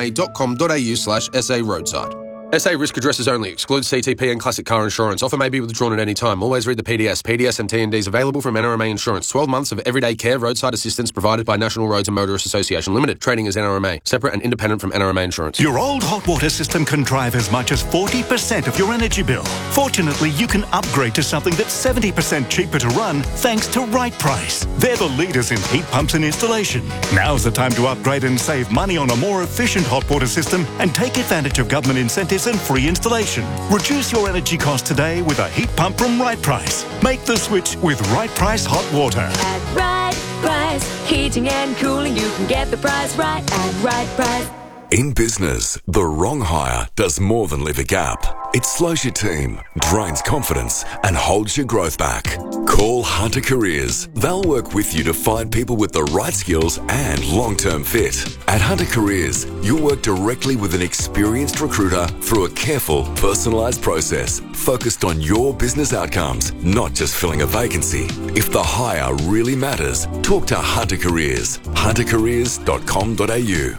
nrma.com.au/SA roadside. SA risk addresses only. Excludes CTP and classic car insurance. Offer may be withdrawn at any time. Always read the PDS. PDS and TNDs available from NRMA Insurance. 12 months of everyday care roadside assistance provided by National Roads and Motorists Association Limited. Trading as NRMA. Separate and independent from NRMA Insurance. Your old hot water system can drive as much as 40% of your energy bill. Fortunately, you can upgrade to something that's 70% cheaper to run thanks to Right Price. They're the leaders in heat pumps and installation. Now's the time to upgrade and save money on a more efficient hot water system and take advantage of government incentives and free installation. Reduce your energy cost today with a heat pump from Right Price. Make the switch with Right Price Hot Water. At Right Price, heating and cooling, you can get the price right at Right Price. In business, the wrong hire does more than leave a gap. It slows your team, drains confidence, and holds your growth back. Call Hunter Careers. They'll work with you to find people with the right skills and long-term fit. At Hunter Careers, you'll work directly with an experienced recruiter through a careful, personalised process focused on your business outcomes, not just filling a vacancy. If the hire really matters, talk to Hunter Careers. huntercareers.com.au.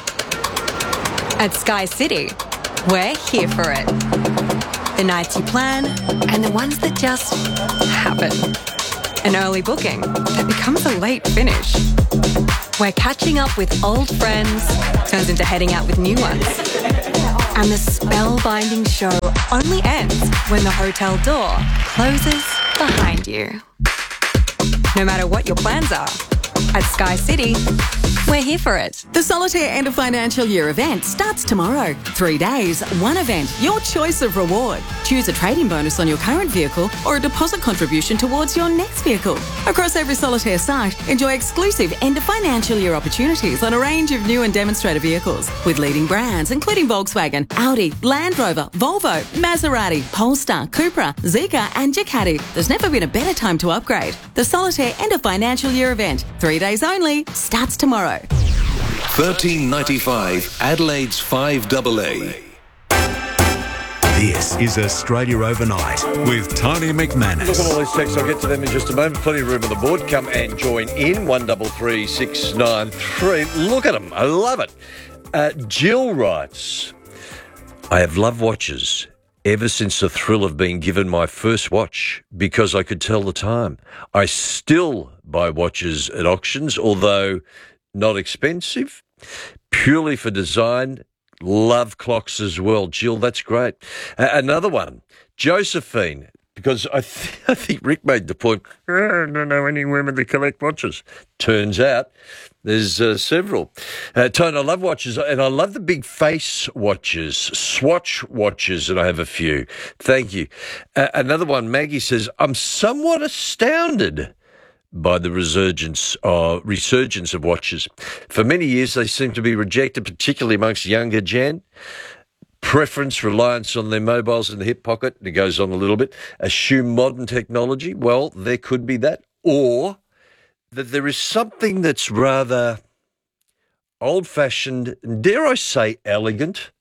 At Sky City, we're here for it. The nights you plan and the ones that just happen. An early booking that becomes a late finish. Where catching up with old friends turns into heading out with new ones. And the spellbinding show only ends when the hotel door closes behind you. No matter what your plans are, at Sky City, we're here for it. The Solitaire End of Financial Year event starts tomorrow. 3 days, one event, your choice of reward. Choose a trading bonus on your current vehicle or a deposit contribution towards your next vehicle. Across every Solitaire site, enjoy exclusive End of Financial Year opportunities on a range of new and demonstrator vehicles with leading brands including Volkswagen, Audi, Land Rover, Volvo, Maserati, Polestar, Cupra, Zeekr and Ducati. There's never been a better time to upgrade. The Solitaire End of Financial Year event, 3 days only, starts tomorrow. $13.95 Adelaide's 5AA. This is Australia Overnight with Tony McManus. Look at all these texts. I'll get to them in just a moment. Plenty of room on the board. Come and join in. 133693. Look at them. I love it. Jill writes, I have loved watches ever since the thrill of being given my first watch because I could tell the time. I still buy watches at auctions, although not expensive, purely for design. Love clocks as well. Jill, that's great. Another one, Josephine, because I think Rick made the point, I don't know any women that collect watches. Turns out there's several. Tone, I love watches, and I love the big face watches, Swatch watches, and I have a few. Thank you. Another one, Maggie says, I'm somewhat astounded by the resurgence of watches. For many years, they seem to be rejected, particularly amongst younger gen. Preference, reliance on their mobiles in the hip pocket, it goes on a little bit. Assume modern technology, well, there could be that. Or that there is something that's rather old-fashioned, dare I say elegant,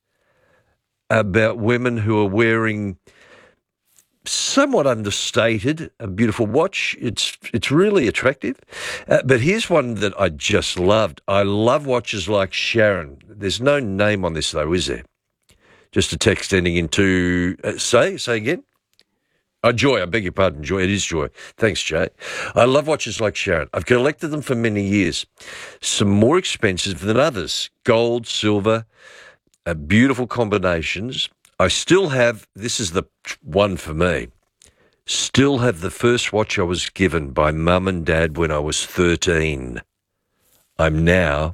about women who are wearing somewhat understated, a beautiful watch. It's really attractive. But here's one that I just loved. I love watches like Sharon. There's no name on this, though, is there? Just a text ending into, say again? Oh, Joy, I beg your pardon, Joy. It is Joy. Thanks, Jay. I love watches like Sharon. I've collected them for many years. Some more expensive than others. Gold, silver, beautiful combinations. I still have, this is the one for me, still have the first watch I was given by Mum and Dad when I was 13. I'm now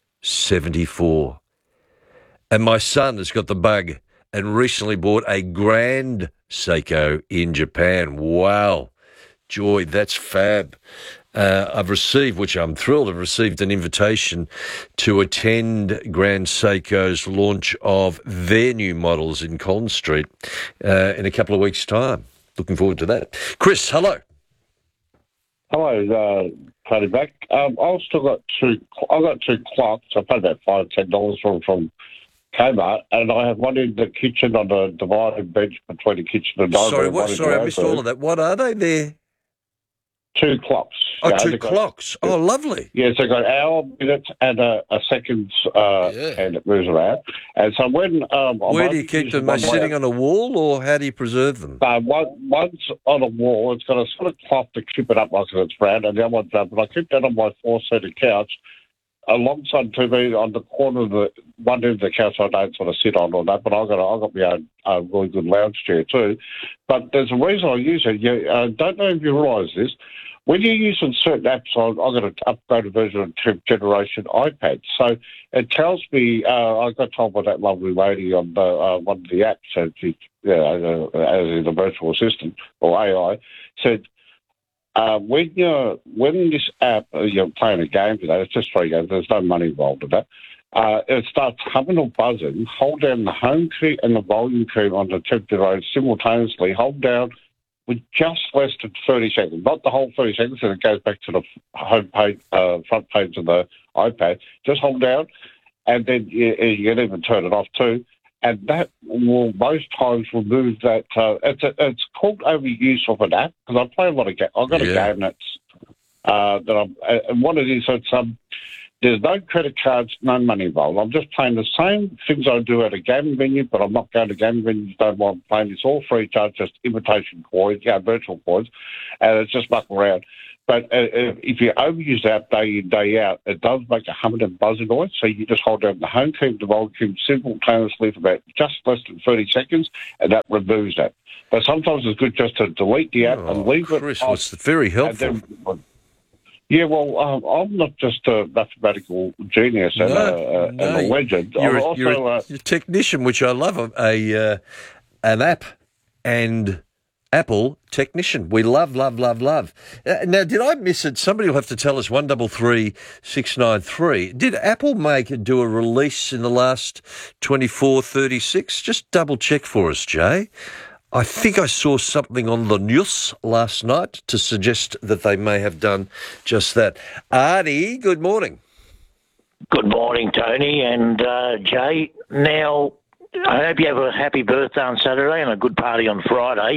74. And my son has got the bug and recently bought a Grand Seiko in Japan. Wow. Joy, that's fab. I've received, which I'm thrilled, I've received an invitation to attend Grand Seiko's launch of their new models in Collins Street in a couple of weeks' time. Looking forward to that. Chris, hello. Hello, Tony back. I've got two clocks. I paid about $5-10 from Kmart, and I have one in the kitchen on the dividing bench between the kitchen and dining room. Sorry, I missed all of that. What are they there? Two clocks. Oh, two clocks. Oh, lovely. Yes, they've got hour, minutes, and a seconds, and it moves around. And so when... where do you keep them? Are they sitting on a wall, or how do you preserve them? One's on a wall. It's got a sort of cloth to keep it up like it's round, and the other one's up. But I keep that on my four-seater couch alongside TV on the corner of the one end of the couch I don't sort of sit on or that, but I've got my own really good lounge chair too. But there's a reason I use it. I don't know if you realise this. When you're using certain apps, I've got an upgraded version of 10th generation iPad. So it tells me, I got told by that lovely lady on one of the apps, as in the virtual assistant or AI, said, when this app, you're playing a game today, it's just 3 games, there's no money involved in that. it starts humming or buzzing, hold down the home key and the volume key on the tip simultaneously, hold down with just less than 30 seconds, not the whole 30 seconds, and it goes back to the home page, front page of the iPad. Just hold down, and then you can even turn it off too. And that will most times remove that. It's called overuse of an app, because I play a lot of games. I've got a game that's and what it is, there's no credit cards, no money involved. I'm just playing the same things I do at a gaming venue, but I'm not going to gaming venues, don't want to play. It's all free charge, just imitation coins, virtual coins, and it's just muck around. But if you overuse that day in, day out, it does make a humming and buzzing noise, so you just hold down the home key and the volume key simultaneously for about just less than 30 seconds, and that removes that. But sometimes it's good just to delete the app and leave Chris, it off. It's very helpful. Yeah, well, I'm not just a mathematical genius and a legend. You're I'm also a technician, which I love, an app and Apple technician. We love. Now, did I miss it? Somebody will have to tell us, 133 693. Did Apple do a release in the last 24, 36? Just double check for us, Jay. I think I saw something on the news last night to suggest that they may have done just that. Arnie, good morning. Good morning, Tony and Jay. Now, I hope you have a happy birthday on Saturday and a good party on Friday.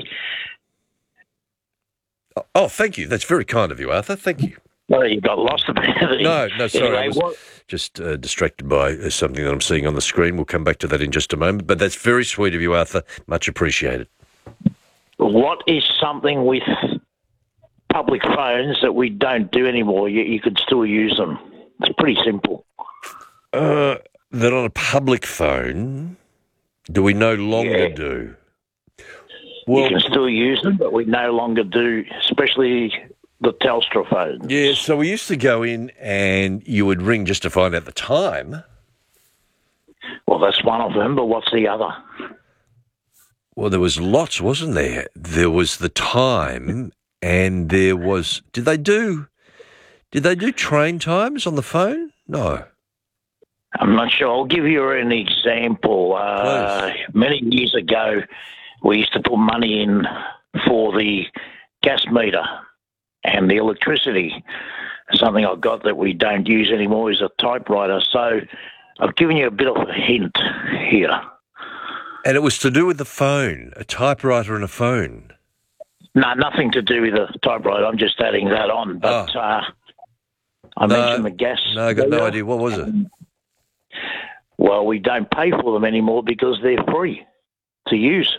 Oh, thank you. That's very kind of you, Arthur. Thank you. Well, you got lost a bit. No, sorry. Anyway, I was just distracted by something that I'm seeing on the screen. We'll come back to that in just a moment. But that's very sweet of you, Arthur. Much appreciated. What is something with public phones that we don't do anymore? You could still use them. It's pretty simple. That on a public phone, do we no longer do? Well, you can still use them, but we no longer do, especially the Telstra phones. Yeah, so we used to go in and you would ring just to find out the time. Well, that's one of them, but what's the other? Well, there was lots, wasn't there? There was the time, and there was. Did they do train times on the phone? No. I'm not sure. I'll give you an example. Many years ago, we used to put money in for the gas meter and the electricity. Something I got that we don't use anymore is a typewriter. So I've given you a bit of a hint here. And it was to do with the phone, a typewriter and a phone. No, nothing to do with the typewriter. I'm just adding that on. But I mentioned the gas. No, I got no idea. What was it? Well, we don't pay for them anymore because they're free to use.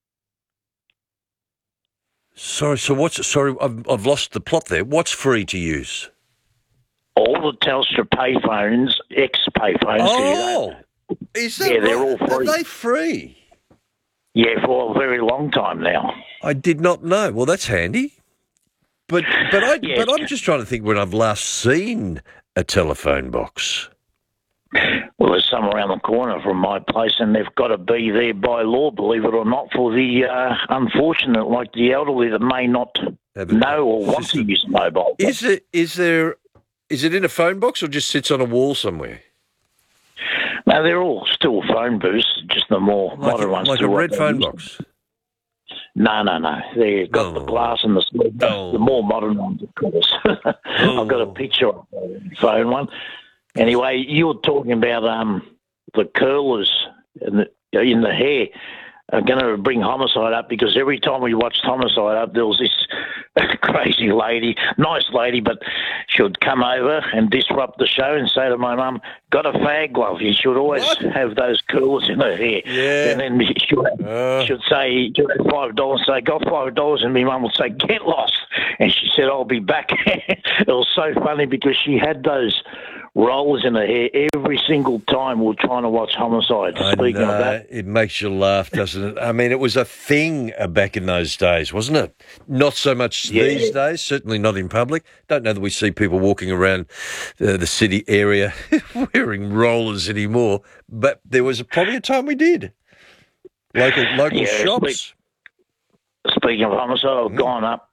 Sorry, I've lost the plot there. What's free to use? All the Telstra payphones, ex-payphones. Oh, is that they're all free. Are they free? Yeah, for a very long time now. I did not know. Well, that's handy. But I'm just trying to think when I've last seen a telephone box. Well, there's some around the corner from my place, and they've got to be there by law, believe it or not, for the unfortunate, like the elderly that may not know or want to use a mobile box. Is it in a phone box or just sits on a wall somewhere? No, they're all still phone booths, just the more modern ones. Like a red phone box? No. They've got the glass and the small, the more modern ones, of course. I've got a picture of the phone one. Anyway, you were talking about the curlers in the hair are going to bring homicide up, because every time we watched Homicide Up, there was this crazy lady, nice lady, but she would come over and disrupt the show and say to my mum, got a fag glove. You should always have those curlers in her hair. Yeah. And then she'd say, $5, say, got $5, and my mum would say, get lost. And she said, I'll be back. It was so funny because she had those rollers in her hair every single time we were trying to watch Homicide. Speaking of that. It makes you laugh, doesn't it? I mean, it was a thing back in those days, wasn't it? Not so much these days, certainly not in public. Don't know that we see people walking around the city area wearing rollers anymore, but there was probably a time we did. Local shops. Speaking of Homicide, I've gone up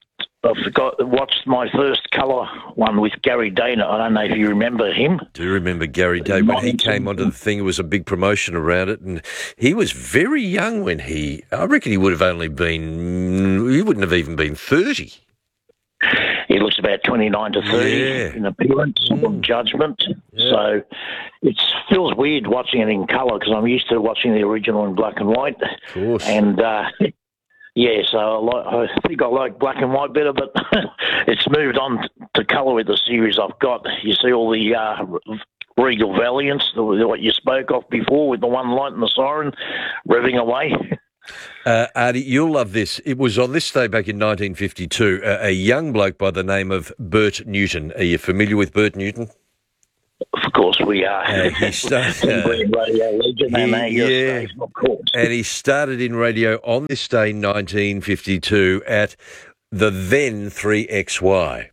watched my first colour one with Gary Dana. I don't know if you remember him. Do remember Gary Day. When he came onto the thing, it was a big promotion around it, and he was very young when I reckon he wouldn't have even been 30. He looks about 29 to 30 in appearance, judgment. Yeah. So it feels weird watching it in colour because I'm used to watching the original in black and white. Of course. And, so I think I like black and white better, but it's moved on to colour with the series I've got. You see all the Regal Valiants, what you spoke of before with the one light and the siren revving away. Artie, you'll love this. It was on this day back in 1952, a young bloke by the name of Bert Newton. Are you familiar with Bert Newton? Of course we are. He started, radio legend, of course. And he started in radio on this day, 1952, at the then 3XY.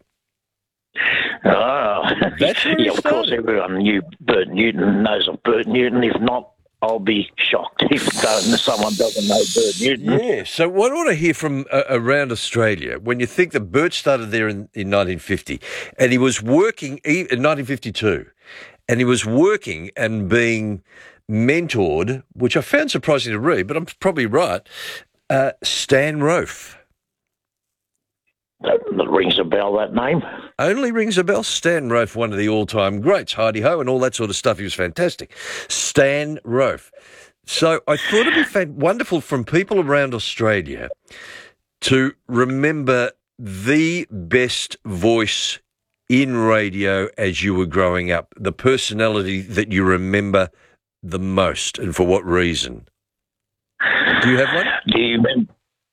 Oh, of course everyone knew Bert Newton, knows of Bert Newton. If not, I'll be shocked if someone doesn't know Bert Newton. Yeah, so what I want to hear from around Australia, when you think that Bert started there in 1950, and he was working in 1952, and he was working and being mentored, which I found surprising to read, but I'm probably right, Stan Rofe. That rings a bell, that name. Only rings a bell. Stan Rofe, one of the all-time greats, Heidi-ho and all that sort of stuff. He was fantastic. Stan Rofe. So I thought it'd be wonderful from people around Australia to remember the best voice in radio as you were growing up, the personality that you remember the most, and for what reason. Do you have one? Do you remember?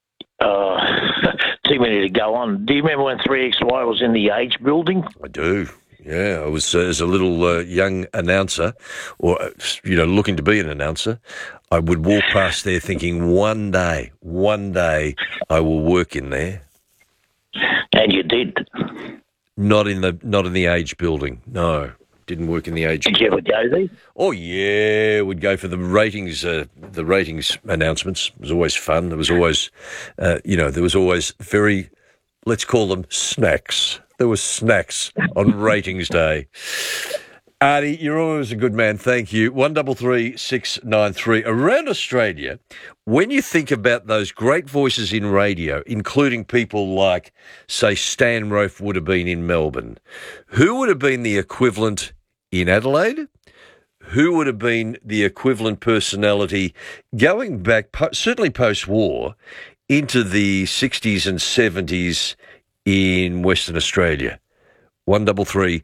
Too many to go on. Do you remember when 3XY was in the Age building? I do. Yeah, I was as a little young announcer, or looking to be an announcer. I would walk past there thinking, one day, I will work in there. And you did. Not in the Age building. No, didn't work in the Age. Did you ever go there? Oh yeah, we'd go for the ratings. The ratings announcements. It was always fun. There was always, there was always very, let's call them snacks. There was snacks on ratings day. Artie, you're always a good man. Thank you. 133 693. Around Australia, when you think about those great voices in radio, including people like, say, Stan Rofe would have been in Melbourne, who would have been the equivalent in Adelaide? Who would have been the equivalent personality going back, certainly post-war, into the 60s and 70s in Western Australia? 133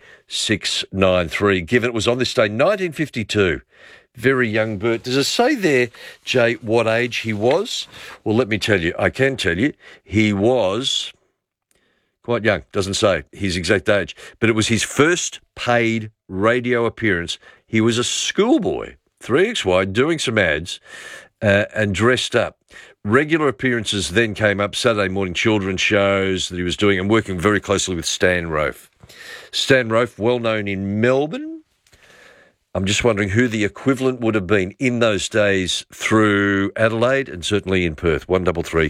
693. Given it was on this day, 1952. Very young Bert. Does it say there, Jay, what age he was? Well, let me tell you. I can tell you. He was quite young. Doesn't say his exact age. But it was his first paid radio appearance. He was a schoolboy, 3XY, doing some ads and dressed up. Regular appearances then came up, Saturday morning children's shows that he was doing and working very closely with Stan Rofe. Stan Rofe, well known in Melbourne. I'm just wondering who the equivalent would have been in those days through Adelaide and certainly in Perth. 133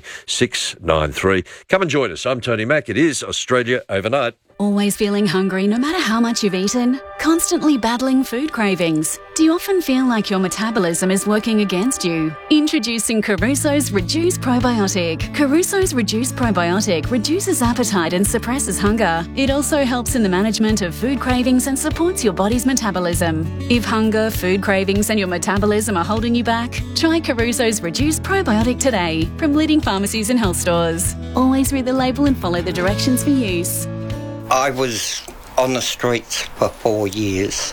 693. Come and join us. I'm Tony Mack. It is Australia Overnight. Always feeling hungry no matter how much you've eaten? Constantly battling food cravings? Do you often feel like your metabolism is working against you? Introducing Caruso's Reduce Probiotic. Caruso's Reduce Probiotic reduces appetite and suppresses hunger. It also helps in the management of food cravings and supports your body's metabolism. If hunger, food cravings and your metabolism are holding you back, try Caruso's Reduce Probiotic today from leading pharmacies and health stores. Always read the label and follow the directions for use. I was on the streets for 4 years.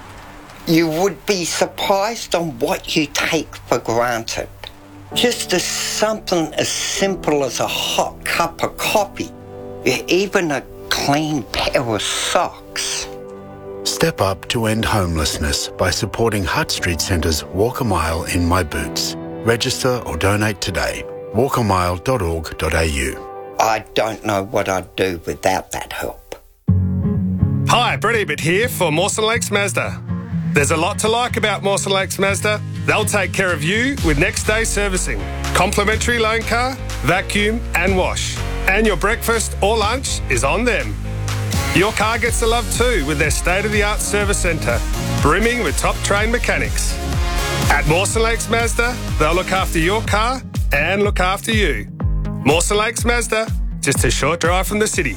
You would be surprised on what you take for granted. Just as something as simple as a hot cup of coffee, even a clean pair of socks. Step up to end homelessness by supporting Hutt Street Centre's Walk a Mile in My Boots. Register or donate today. walkamile.org.au. I don't know what I'd do without that help. Hi, Brett Ebert here for Mawson Lakes Mazda. There's a lot to like about Mawson Lakes Mazda. They'll take care of you with next day servicing, complimentary loan car, vacuum and wash. And your breakfast or lunch is on them. Your car gets the love too with their state-of-the-art service centre, brimming with top-trained mechanics. At Mawson Lakes Mazda, they'll look after your car and look after you. Mawson Lakes Mazda, just a short drive from the city.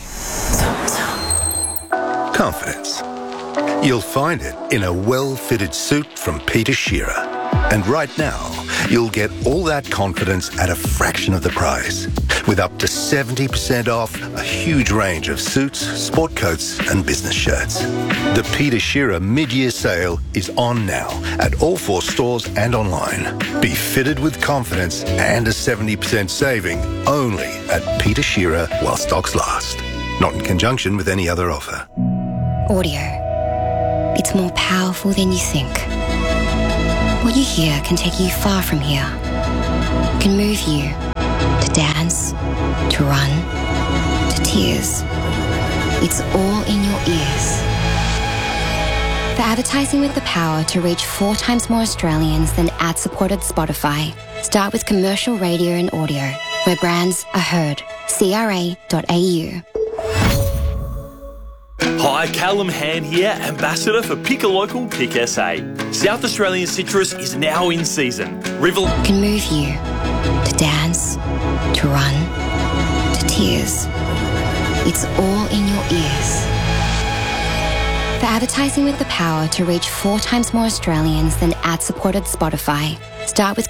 Confidence. You'll find it in a well-fitted suit from Peter Shearer. And right now, you'll get all that confidence at a fraction of the price, with up to 70% off a huge range of suits, sport coats and business shirts. The Peter Shearer mid-year sale is on now at all 4 stores and online. Be fitted with confidence and a 70% saving only at Peter Shearer while stocks last. Not in conjunction with any other offer. Audio. It's more powerful than you think. What you hear can take you far from here. Can move you to dance, to run, to tears. It's all in your ears. For advertising with the power to reach 4 times more Australians than ad-supported Spotify, start with commercial radio and audio, where brands are heard. CRA.au. Hi, Callum Hand here, Ambassador for Pick a Local, Pick SA. South Australian citrus is now in season. River can move you to dance, to run, to tears. It's all in your ears. For advertising with the power to reach 4 times more Australians than ad-supported Spotify, start with